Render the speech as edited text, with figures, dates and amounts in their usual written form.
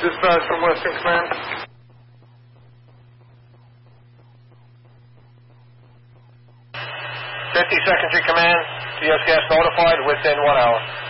Dispatch from Western Command. 52nd Street Command, TS gas notified within 1 hour.